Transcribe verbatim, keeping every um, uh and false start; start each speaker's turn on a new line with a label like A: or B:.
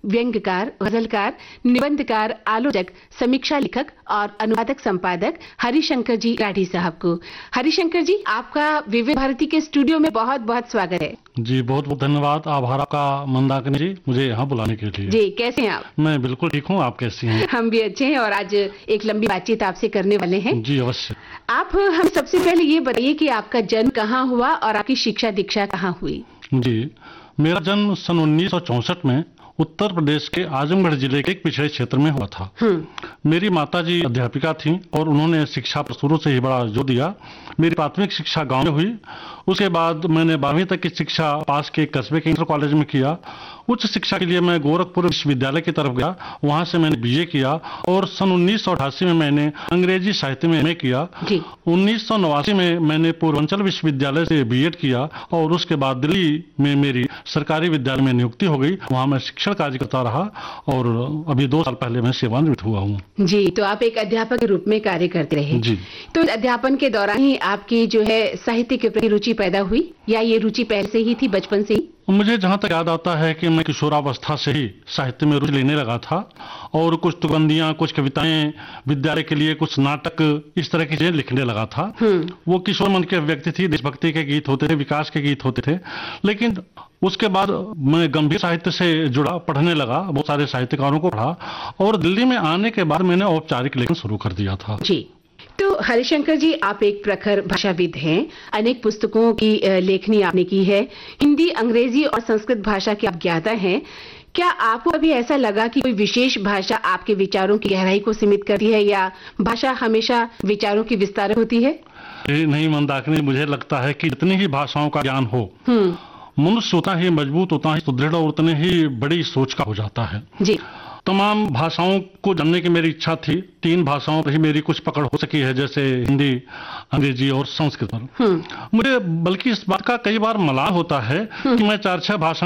A: व्यंग्यकार, गजलकार, निबंधकार, आलोचक, समीक्षा लेखक और अनुवादक संपादक हरिशंकर जी राठी साहब को। हरिशंकर जी, आपका विविध भारती के स्टूडियो में बहुत बहुत स्वागत है।
B: जी, बहुत बहुत धन्यवाद। आभार आपका मंदाकिनी जी, मुझे यहाँ बुलाने के लिए।
A: जी, कैसे हैं आप?
B: मैं बिल्कुल ठीक हूँ, आप कैसी हैं?
A: हम भी अच्छे हैं और आज एक लंबी बातचीत आपसे करने वाले हैं।
B: जी अवश्य।
A: आप हम सबसे पहले ये बताइए कि आपका जन्म कहाँ हुआ और आपकी शिक्षा दीक्षा कहाँ हुई?
B: जी, मेरा जन्म सन उन्नीस सौ चौसठ में उत्तर प्रदेश के आजमगढ़ जिले के एक पिछड़े क्षेत्र में हुआ था। मेरी माताजी अध्यापिका थीं और उन्होंने शिक्षा पर शुरू से ही बड़ा जोर दिया। मेरी प्राथमिक शिक्षा गांव में हुई। उसके बाद मैंने बारहवीं तक की शिक्षा पास के कस्बे के इंटर कॉलेज में किया। उच्च शिक्षा के लिए मैं गोरखपुर विश्वविद्यालय की तरफ गया, वहां से मैंने बीए किया और सन उन्नीस सौ अठासी में मैंने अंग्रेजी साहित्य में एमए किया। उन्नीस सौ नवासी में मैंने पूर्वांचल विश्वविद्यालय से बीएड किया और उसके बाद दिल्ली में मेरी सरकारी विद्यालय में नियुक्ति हो गई। वहां मैं शिक्षण कार्य करता रहा और अभी दो साल पहले मैं सेवानिवृत्त हुआ हूँ। जी,
A: तो आप एक अध्यापक के रूप में कार्य करते रहे।
B: जी।
A: तो अध्यापन के दौरान ही आपकी जो है साहित्य के प्रति रुचि पैदा हुई या ये रुचि पहले से ही थी, बचपन से ही?
B: मुझे जहाँ तक याद आता है कि मैं किशोरावस्था से ही साहित्य में रुचि लेने लगा था और कुछ तुकबंदियाँ, कुछ कविताएं, विद्यालय के लिए कुछ नाटक, इस तरह की चीजें लिखने लगा था। वो किशोर मन के व्यक्ति थी, देशभक्ति के गीत होते थे, विकास के गीत होते थे। लेकिन उसके बाद मैं गंभीर साहित्य से जुड़ा, पढ़ने लगा, बहुत सारे साहित्यकारों को पढ़ा और दिल्ली में आने के बाद मैंने औपचारिक लेखन शुरू कर दिया था।
A: जी, तो हरिशंकर जी, आप एक प्रखर भाषाविद हैं। अनेक पुस्तकों की लेखनी आपने की है। हिंदी, अंग्रेजी और संस्कृत भाषा के आप ज्ञाता हैं। क्या आपको कभी ऐसा लगा कि कोई विशेष भाषा आपके विचारों की गहराई को सीमित करती है या भाषा हमेशा विचारों की विस्तारक होती है?
B: नहीं मंदाकिनी, मुझे लगता है कि जितनी ही भाषाओं का ज्ञान हो, मनुष्य उतना ही मजबूत, उतना ही सुदृढ़ और उतने ही बड़ी सोच का हो जाता है।
A: जी।
B: तमाम भाषाओं को जानने की मेरी इच्छा थी। तीन भाषाओं पर ही मेरी कुछ पकड़ हो सकी है, जैसे हिंदी, अंग्रेजी और संस्कृत पर। मुझे बल्कि इस बात का कई बार मलाल होता है कि मैं चार छह भाषाएं